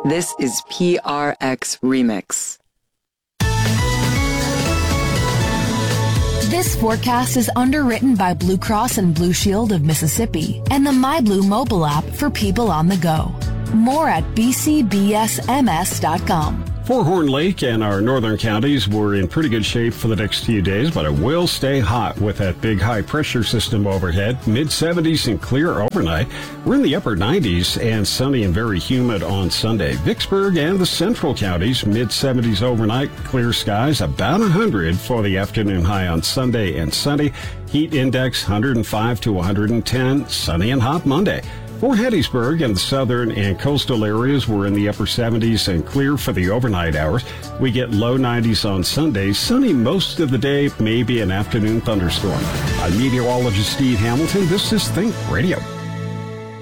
This is PRX Remix. This forecast is underwritten by Blue Cross and Blue Shield of Mississippi and the MyBlue mobile app for people on the go. More at bcbsms.com. For Horn Lake and our northern counties, we're in pretty good shape for the next few days, but it will stay hot with that big high-pressure system overhead. Mid-70s and clear overnight. We're in the upper 90s and sunny and very humid on Sunday. Vicksburg and the central counties, mid-70s overnight, clear skies, about 100 for the afternoon high on Sunday and Sunday. Heat index 105 to 110, sunny and hot Monday. For Hattiesburg and the southern and coastal areas, we're in the upper 70s and clear for the overnight hours. We get low 90s on Sunday, sunny most of the day, maybe an afternoon thunderstorm. I'm meteorologist Steve Hamilton. This is Think Radio.